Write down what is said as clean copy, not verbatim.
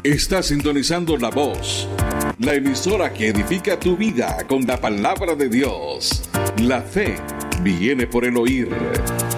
Está sintonizando La Voz, la emisora que edifica tu vida con la palabra de Dios. La fe viene por el oír.